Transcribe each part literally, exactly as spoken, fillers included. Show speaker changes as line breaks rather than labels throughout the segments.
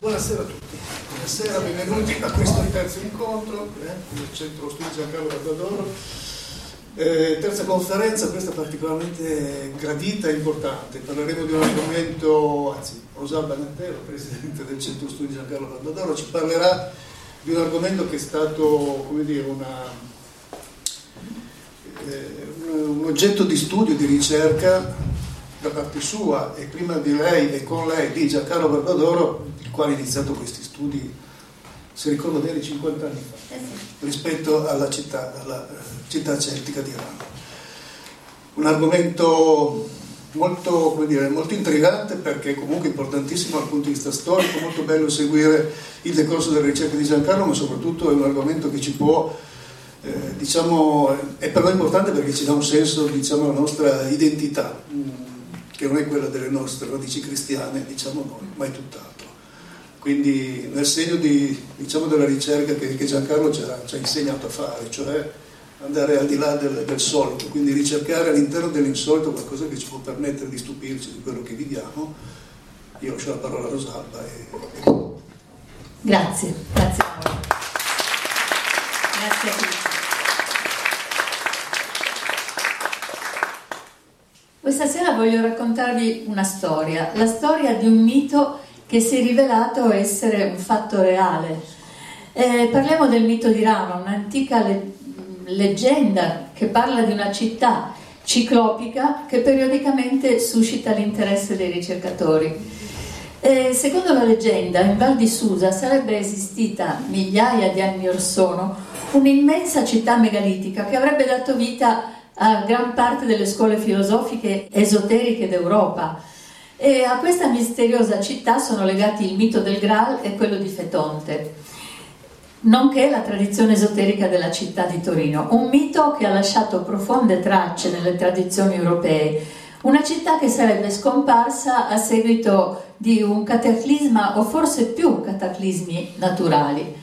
Buonasera a tutti, buonasera, benvenuti a questo terzo incontro eh, del Centro Studi Giancarlo Barbadoro. Eh, terza conferenza, questa particolarmente gradita e importante. Parleremo di un argomento, anzi, Rosalba Banantero, presidente del Centro Studi Giancarlo Barbadoro, ci parlerà di un argomento che è stato, come dire, una, eh, un oggetto di studio, di ricerca da parte sua e prima di lei e con lei di Giancarlo Barbadoro, il quale ha iniziato questi studi, se ricordo bene, cinquanta anni fa, rispetto alla città, alla città celtica di Rama. Un argomento molto, come dire, molto intrigante, perché comunque importantissimo dal punto di vista storico, molto bello seguire il decorso delle ricerche di Giancarlo, ma soprattutto è un argomento che ci può, eh, diciamo, è per noi importante perché ci dà un senso, diciamo, alla nostra identità, che non è quella delle nostre radici cristiane, diciamo noi, ma è tutt'altro. Quindi nel segno di, diciamo, della ricerca che, che Giancarlo ci ha, ci ha insegnato a fare, cioè andare al di là del, del solito, quindi ricercare all'interno dell'insolito qualcosa che ci può permettere di stupirci di quello che viviamo. Io lascio la parola a Rosalba. E, e...
Grazie, grazie a voi. Grazie a tutti. Questa sera voglio raccontarvi una storia, la storia di un mito che si è rivelato essere un fatto reale. Eh, parliamo del mito di Rama, un'antica le- leggenda che parla di una città ciclopica che periodicamente suscita l'interesse dei ricercatori. Eh, secondo la leggenda, in Val di Susa sarebbe esistita migliaia di anni or sono un'immensa città megalitica che avrebbe dato vita a gran parte delle scuole filosofiche esoteriche d'Europa, e a questa misteriosa città sono legati il mito del Graal e quello di Fetonte, nonché la tradizione esoterica della città di Torino, un mito che ha lasciato profonde tracce nelle tradizioni europee, una città che sarebbe scomparsa a seguito di un cataclisma o forse più cataclismi naturali.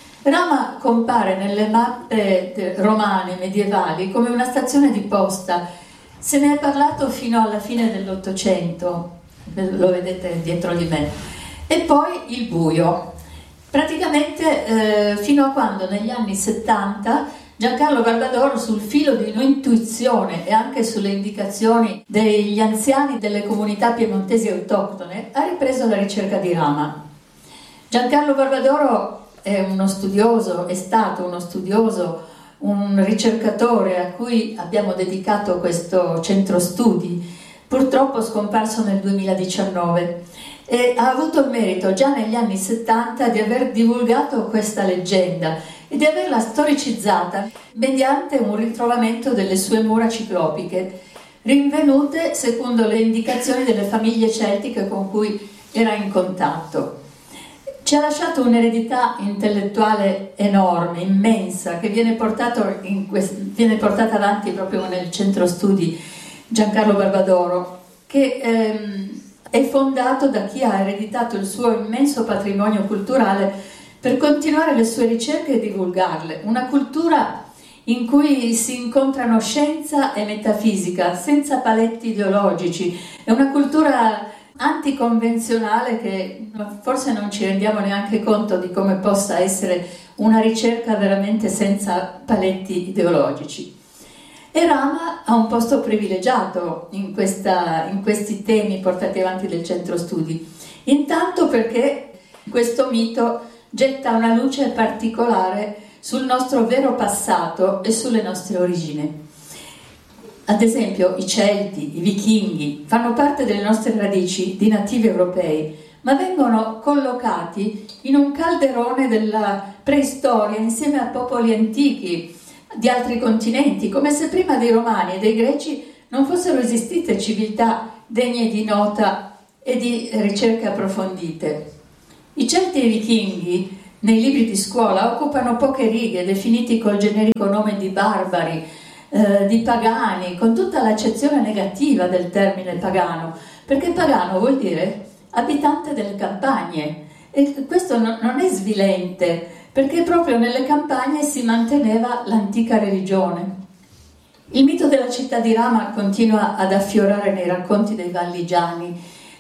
Rama compare nelle mappe romane medievali come una stazione di posta. Se ne è parlato fino alla fine dell'Ottocento, lo vedete dietro di me, e poi il buio. Praticamente eh, fino a quando negli anni settanta Giancarlo Barbadoro, sul filo di un'intuizione e anche sulle indicazioni degli anziani delle comunità piemontesi autoctone, ha ripreso la ricerca di Rama. Giancarlo Barbadoro è uno studioso, è stato uno studioso, un ricercatore a cui abbiamo dedicato questo centro studi, purtroppo scomparso nel duemiladiciannove, e ha avuto il merito già negli anni settanta di aver divulgato questa leggenda e di averla storicizzata mediante un ritrovamento delle sue mura ciclopiche, rinvenute secondo le indicazioni delle famiglie celtiche con cui era in contatto. Ci ha lasciato un'eredità intellettuale enorme, immensa, che viene, portato in quest- viene portata avanti proprio nel centro studi Giancarlo Barbadoro, che ehm, è fondato da chi ha ereditato il suo immenso patrimonio culturale per continuare le sue ricerche e divulgarle. Una cultura in cui si incontrano scienza e metafisica, senza paletti ideologici. È una cultura anticonvenzionale che forse non ci rendiamo neanche conto di come possa essere una ricerca veramente senza paletti ideologici. E Rama ha un posto privilegiato in, questa, in questi temi portati avanti del centro studi, intanto perché questo mito getta una luce particolare sul nostro vero passato e sulle nostre origini. Ad esempio i Celti, i Vichinghi fanno parte delle nostre radici di nativi europei, ma vengono collocati in un calderone della preistoria insieme a popoli antichi di altri continenti, come se prima dei Romani e dei Greci non fossero esistite civiltà degne di nota e di ricerche approfondite. I Celti e i Vichinghi nei libri di scuola occupano poche righe, definiti col generico nome di barbari, Eh, di pagani, con tutta l'accezione negativa del termine pagano, perché pagano vuol dire abitante delle campagne, e questo no, non è svilente, perché proprio nelle campagne si manteneva l'antica religione. Il mito della città di Rama continua ad affiorare nei racconti dei valligiani,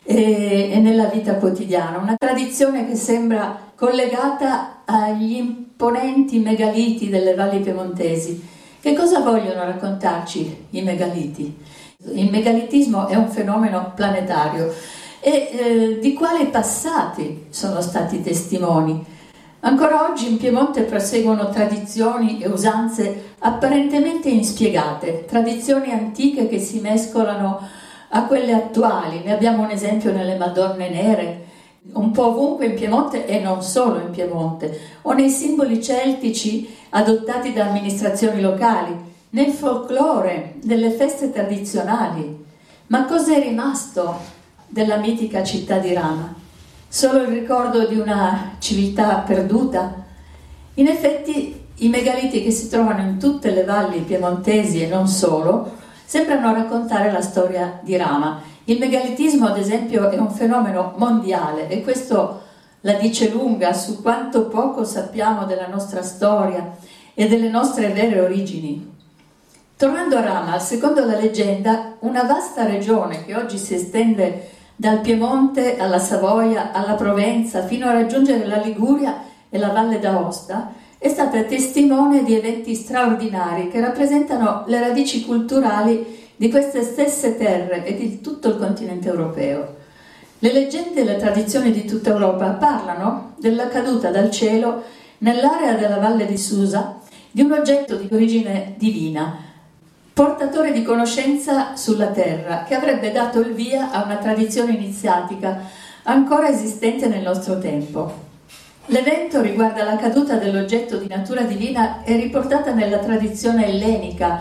e, e nella vita quotidiana, una tradizione che sembra collegata agli imponenti megaliti delle valli piemontesi. Che cosa vogliono raccontarci i megaliti? Il megalitismo è un fenomeno planetario e eh, di quali passati sono stati testimoni? Ancora oggi in Piemonte proseguono tradizioni e usanze apparentemente inspiegate, tradizioni antiche che si mescolano a quelle attuali. Ne abbiamo un esempio nelle Madonne Nere, un po' ovunque in Piemonte e non solo in Piemonte, o nei simboli celtici adottati da amministrazioni locali, nel folklore, nelle feste tradizionali. Ma cos'è rimasto della mitica città di Rama? Solo il ricordo di una civiltà perduta? In effetti i megaliti che si trovano in tutte le valli piemontesi e non solo sembrano raccontare la storia di Rama. Il megalitismo, ad esempio, è un fenomeno mondiale e questo la dice lunga su quanto poco sappiamo della nostra storia e delle nostre vere origini. Tornando a Rama, secondo la leggenda, una vasta regione che oggi si estende dal Piemonte alla Savoia, alla Provenza, fino a raggiungere la Liguria e la Valle d'Aosta, è stata testimone di eventi straordinari che rappresentano le radici culturali di queste stesse terre e di tutto il continente europeo. Le leggende e le tradizioni di tutta Europa parlano della caduta dal cielo nell'area della Valle di Susa di un oggetto di origine divina, portatore di conoscenza sulla terra, che avrebbe dato il via a una tradizione iniziatica ancora esistente nel nostro tempo. L'evento riguarda la caduta dell'oggetto di natura divina e riportata nella tradizione ellenica,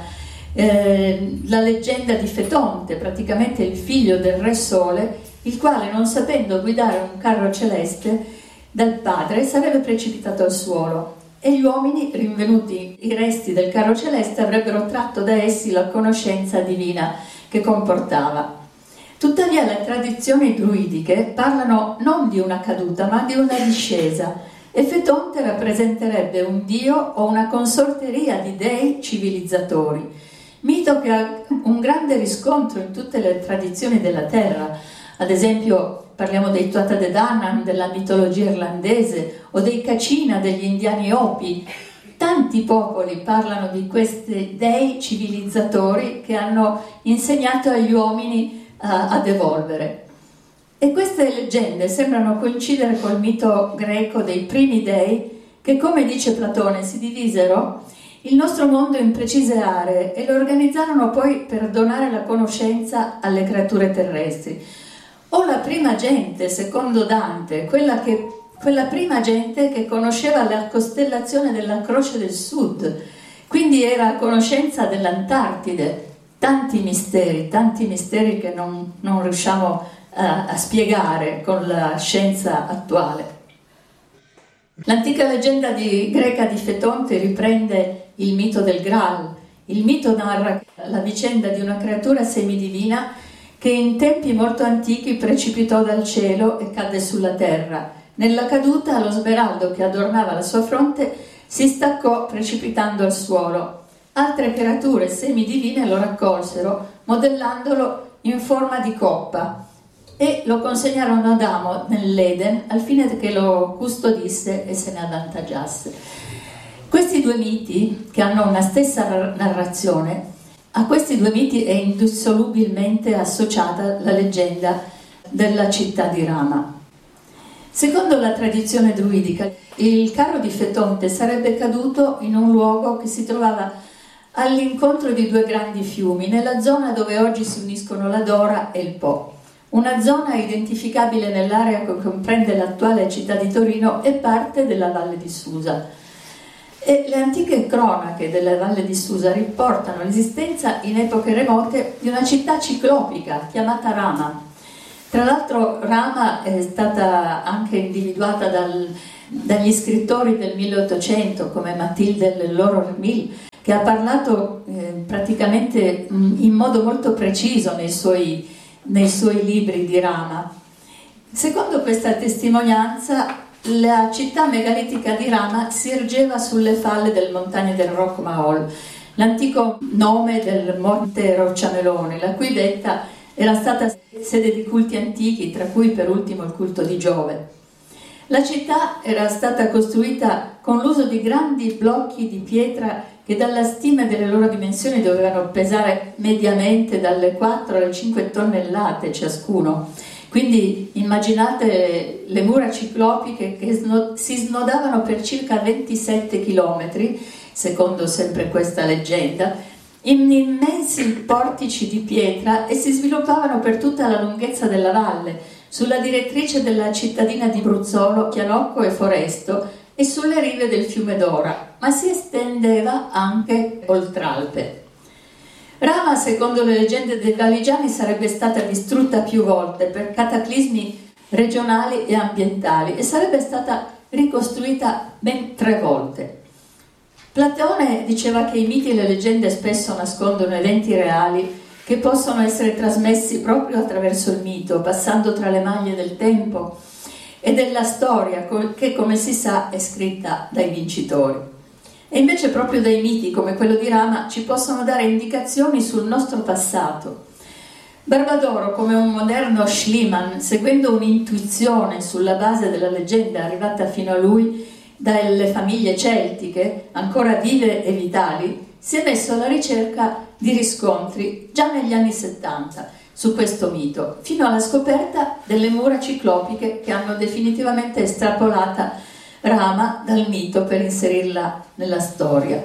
eh, la leggenda di Fetonte, praticamente il figlio del re Sole, il quale, non sapendo guidare un carro celeste dal padre, sarebbe precipitato al suolo e gli uomini, rinvenuti i resti del carro celeste, avrebbero tratto da essi la conoscenza divina che comportava. Tuttavia le tradizioni druidiche parlano non di una caduta ma di una discesa e Fetonte rappresenterebbe un dio o una consorteria di dei civilizzatori, mito che ha un grande riscontro in tutte le tradizioni della terra. Ad esempio parliamo dei Tuatha Dé Danann della mitologia irlandese o dei Kachina degli indiani Hopi. Tanti popoli parlano di questi dei civilizzatori che hanno insegnato agli uomini ad evolvere. E queste leggende sembrano coincidere col mito greco dei primi dei che, come dice Platone, si divisero il nostro mondo in precise aree e lo organizzarono poi per donare la conoscenza alle creature terrestri. O la prima gente, secondo Dante, quella, che, quella prima gente che conosceva la costellazione della Croce del Sud, quindi era a conoscenza dell'Antartide. Tanti misteri, tanti misteri che non, non riusciamo a, a spiegare con la scienza attuale. L'antica leggenda di, greca di Fetonte riprende il mito del Graal. Il mito narra la vicenda di una creatura semidivina che in tempi molto antichi precipitò dal cielo e cadde sulla terra. Nella caduta lo smeraldo che adornava la sua fronte si staccò precipitando al suolo. Altre creature semidivine lo raccolsero, modellandolo in forma di coppa, e lo consegnarono ad Adamo nell'Eden al fine che lo custodisse e se ne avvantaggiasse. Questi due miti, che hanno una stessa narrazione, a questi due miti è indissolubilmente associata la leggenda della città di Rama. Secondo la tradizione druidica, il carro di Fetonte sarebbe caduto in un luogo che si trovava all'incontro di due grandi fiumi, nella zona dove oggi si uniscono la Dora e il Po, una zona identificabile nell'area che comprende l'attuale città di Torino e parte della Valle di Susa. E le antiche cronache della Valle di Susa riportano l'esistenza in epoche remote di una città ciclopica chiamata Rama. Tra l'altro Rama è stata anche individuata dal, dagli scrittori del milleottocento come Mathilde Lormill, che ha parlato eh, praticamente mh, in modo molto preciso nei suoi, nei suoi libri di Rama. Secondo questa testimonianza, la città megalitica di Rama si ergeva sulle falle delle montagne del Roc Mahol, l'antico nome del monte Rocciamelone, la cui vetta Era stata sede di culti antichi, tra cui per ultimo il culto di Giove. La città era stata costruita con l'uso di grandi blocchi di pietra che dalla stima delle loro dimensioni dovevano pesare mediamente dalle quattro alle cinque tonnellate ciascuno. Quindi immaginate le mura ciclopiche che si snodavano per circa ventisette chilometri, secondo sempre questa leggenda, in immensi portici di pietra, e si sviluppavano per tutta la lunghezza della valle, sulla direttrice della cittadina di Bruzzolo, Chianocco e Foresto, e sulle rive del fiume Dora, ma si estendeva anche oltralpe. Rama, secondo le leggende dei Valigiani, sarebbe stata distrutta più volte per cataclismi regionali e ambientali e sarebbe stata ricostruita ben tre volte. Platone diceva che i miti e le leggende spesso nascondono eventi reali che possono essere trasmessi proprio attraverso il mito, passando tra le maglie del tempo e della storia che, come si sa, è scritta dai vincitori. E invece proprio dai miti, come quello di Rama, ci possono dare indicazioni sul nostro passato. Barbadoro, come un moderno Schliemann, seguendo un'intuizione sulla base della leggenda arrivata fino a lui dalle famiglie celtiche, ancora vive e vitali, si è messo alla ricerca di riscontri già negli anni settanta su questo mito, fino alla scoperta delle mura ciclopiche che hanno definitivamente estrapolata Rama dal mito per inserirla nella storia.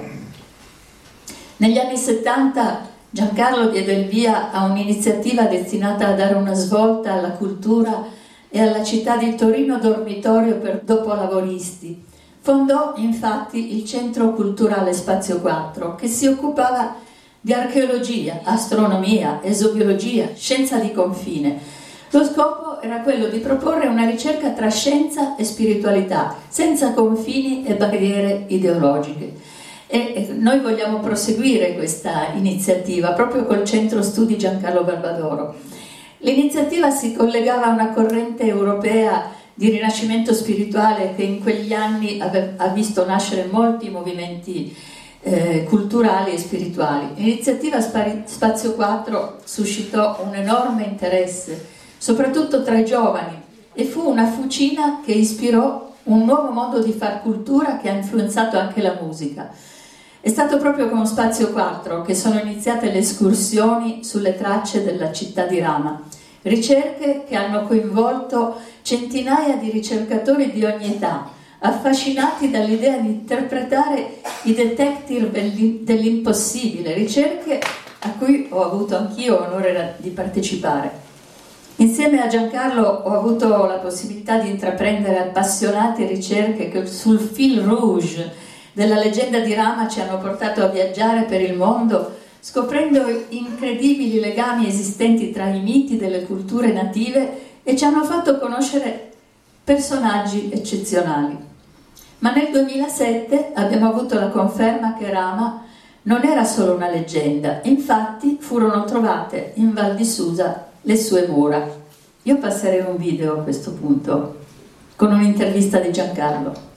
Negli anni settanta Giancarlo diede il via a un'iniziativa destinata a dare una svolta alla cultura e alla città di Torino dormitorio per dopolavoristi. Fondò infatti il Centro Culturale Spazio quattro, che si occupava di archeologia, astronomia, esobiologia, scienza di confine. Lo scopo era quello di proporre una ricerca tra scienza e spiritualità, senza confini e barriere ideologiche. E noi vogliamo proseguire questa iniziativa proprio col Centro Studi Giancarlo Barbadoro. L'iniziativa si collegava a una corrente europea di rinascimento spirituale che in quegli anni ha visto nascere molti movimenti eh, culturali e spirituali. L'iniziativa Spazio quattro suscitò un enorme interesse, soprattutto tra i giovani, e fu una fucina che ispirò un nuovo modo di far cultura che ha influenzato anche la musica. È stato proprio con Spazio quattro che sono iniziate le escursioni sulle tracce della città di Rama. Ricerche che hanno coinvolto centinaia di ricercatori di ogni età, affascinati dall'idea di interpretare i detective dell'impossibile, ricerche a cui ho avuto anch'io l'onore di partecipare. Insieme a Giancarlo ho avuto la possibilità di intraprendere appassionate ricerche che sul fil rouge della leggenda di Rama ci hanno portato a viaggiare per il mondo, scoprendo incredibili legami esistenti tra i miti delle culture native, e ci hanno fatto conoscere personaggi eccezionali. Ma nel duemilasette abbiamo avuto la conferma che Rama non era solo una leggenda, infatti furono trovate in Val di Susa le sue mura. Io passerei un video a questo punto con un'intervista di Giancarlo.